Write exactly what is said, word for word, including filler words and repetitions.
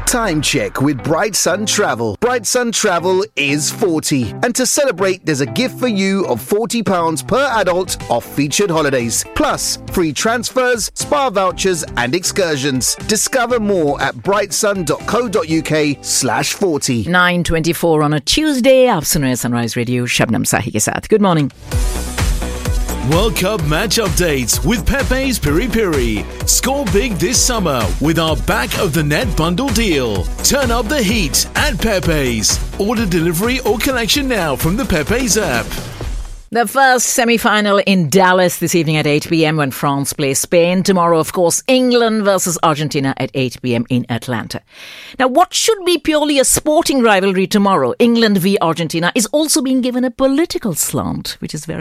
Time check with Bright Sun Travel. Bright Sun Travel is forty. And to celebrate, there's a gift for you of forty pounds per adult off featured holidays. Plus, free transfers, spa vouchers and excursions. Discover more at brightsun.co.uk slash 40. nine twenty-four on a Tuesday. आप सुन रहे हैं Sunrise Radio Shabnam साही के साथ. Good morning. World Cup match updates with Pepe's Piri Piri. Score big this summer with our back of the net bundle deal. Turn up the heat at Pepe's. Order delivery or collection now from the Pepe's app. The first semi-final in Dallas this evening at eight p.m. when France plays Spain. Tomorrow, of course, England versus Argentina at eight p.m. in Atlanta. Now, what should be purely a sporting rivalry tomorrow, England v Argentina, is also being given a political slant, which is very